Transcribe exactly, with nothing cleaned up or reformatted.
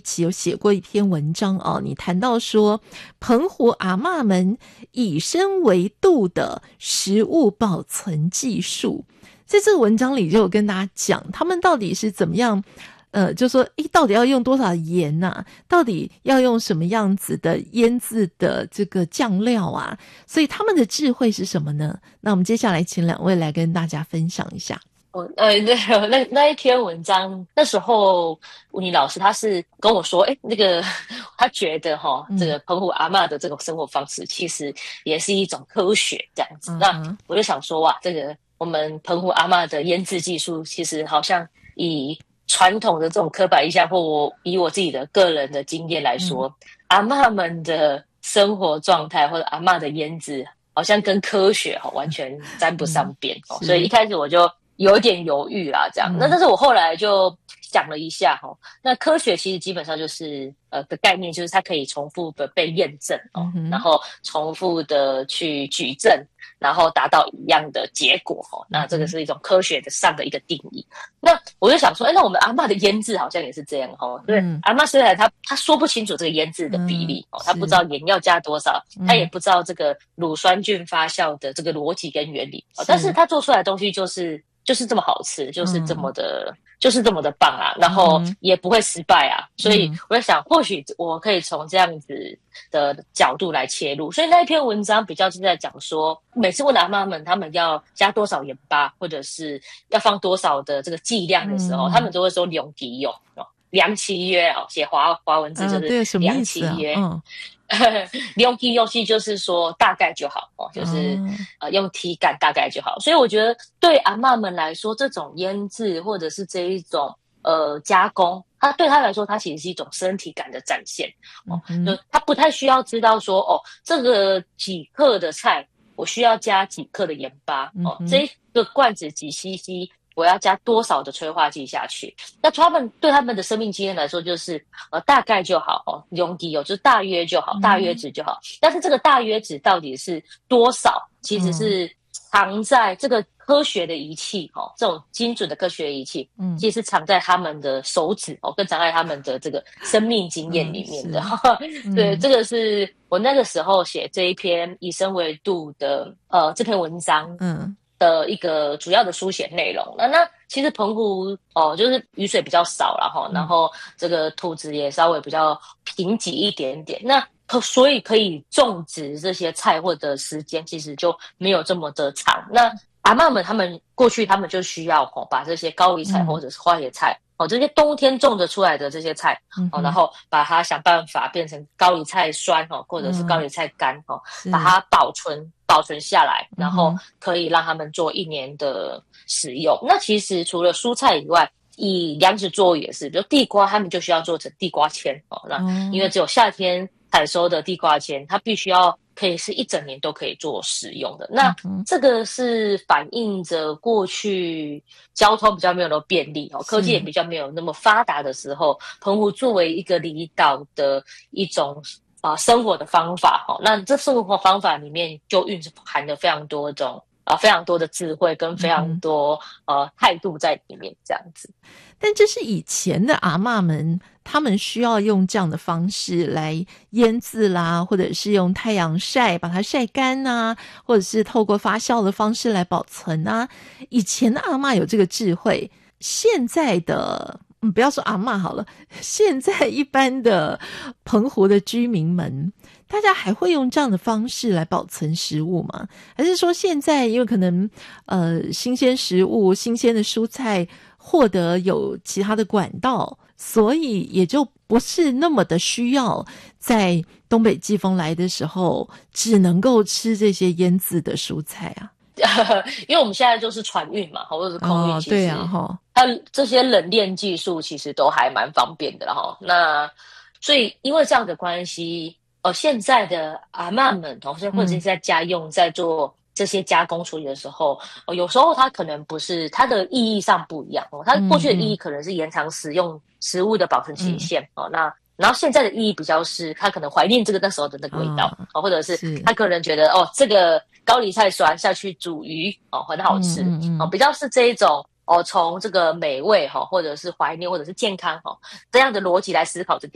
期有写过一篇文章哦，你谈到说澎湖阿嬷们以身为度的食物保存技术，在这个文章里就有跟大家讲他们到底是怎么样呃，就说诶，到底要用多少盐啊，到底要用什么样子的腌制的这个酱料啊，所以他们的智慧是什么呢？那我们接下来请两位来跟大家分享一下。 哦，呃，那那那一篇文章，那时候吴妮老师他是跟我说，哎，那个他觉得哈、哦，这个澎湖阿嬷的这种生活方式，其实也是一种科学这样子。 嗯、 那我就想说，哇，这个我们澎湖阿嬷的腌制技术，其实好像以传统的这种刻板印象，或我以我自己的个人的经验来说，嗯、阿嬷们的生活状态或者阿嬷的腌制，好像跟科学哈、哦、完全沾不上边、嗯哦、所以一开始我就有点犹豫啦，这样。嗯、那但是我后来就想了一下哈，那科学其实基本上就是呃的概念，就是它可以重复的被验证哦，嗯、然后重复的去举证，然后达到一样的结果哦。那这个是一种科学的上的一个定义。嗯、那我就想说，哎，那我们阿嬷的腌制好像也是这样哦。对，嗯、阿嬷虽然她她说不清楚这个腌制的比例、嗯、哦，她不知道盐要加多少，她也不知道这个乳酸菌发酵的这个逻辑跟原理，哦、但是她做出来的东西就是。就是这么好吃，就是这么的，嗯、就是这么的棒啊，然后也不会失败啊，嗯、所以我在想，或许我可以从这样子的角度来切入。所以那一篇文章比较是在讲说，每次问阿嬷们他们要加多少盐巴，或者是要放多少的这个剂量的时候，嗯、他们都会说量期用哦，量期约哦，写华华文字就是量期约。嗯用体用气就是说大概就好哦，就是、嗯、呃用体感大概就好。所以我觉得对阿嬷们来说，这种腌制或者是这一种呃加工，它对他来说，它其实是一种身体感的展现哦。嗯、就他不太需要知道说哦，这个几克的菜我需要加几克的盐巴哦，嗯、这个罐子几 C C。我要加多少的催化剂下去？那他们对他们的生命经验来说，就是呃大概就好哦，用底哦，就是大约就好，大约值就好。嗯、但是这个大约值到底是多少，其实是藏在这个科学的仪器哦，这种精准的科学仪器，嗯，其实藏在他们的手指哦，跟藏在他们的这个生命经验里面的。嗯、对，这个是我那个时候写这一篇以身为度的呃这篇文章，嗯。的一个主要的书写内容。那那其实澎湖哦，就是雨水比较少啦齁，然后这个土质也稍微比较贫瘠一点点。那所以可以种植这些菜或者时间其实就没有这么的长。那阿嬷们他们过去他们就需要哦，把这些高丽菜或者是花椰菜。哦，这些冬天种得出来的这些菜，嗯、哦，然后把它想办法变成高丽菜酸哦，或者是高丽菜干哦，嗯、把它保存保存下来，然后可以让他们做一年的使用。嗯、那其实除了蔬菜以外，以粮食作物也是，比如地瓜，他们就需要做成地瓜签哦。那因为只有夏天采收的地瓜签，它必须要。可以是一整年都可以做使用的。那这个是反映着过去交通比较没有那么便利哦，科技也比较没有那么发达的时候，澎湖作为一个离岛的一种啊、呃、生活的方法哦，那这生活方法里面就蕴含了非常多种啊、呃、非常多的智慧跟非常多、嗯、呃态度在里面这样子。 但这是以前的阿嬷们，他们需要用这样的方式来腌制啦，或者是用太阳晒把它晒干啊，或者是透过发酵的方式来保存啊。以前的阿嬷有这个智慧，现在的嗯，不要说阿嬷好了，现在一般的澎湖的居民们，大家还会用这样的方式来保存食物吗？还是说现在因为可能呃新鲜食物、新鲜的蔬菜获得有其他的管道，所以也就不是那么的需要在东北季风来的时候只能够吃这些腌制的蔬菜啊？ 因为我们现在就是船运嘛，或者是空运， 哦、 其实对啊， 它这些冷链技术其实都还蛮方便的啦齁。那所以因为这样的关系，呃，现在的阿嬷们，或者是在家用在做这些加工处理的时候，呃、有时候它可能不是它的意义上不一样哦，它过去的意义可能是延长使用食物的保存期限、嗯、哦，那。然后现在的意义比较是，他可能怀念这个那时候的那个味道，哦、或者是他个人觉得哦，这个高丽菜酸下去煮鱼哦很好吃，嗯嗯嗯哦，比较是这一种哦，从这个美味哈、哦，或者是怀念，或者是健康哈、哦、这样的逻辑来思考这件。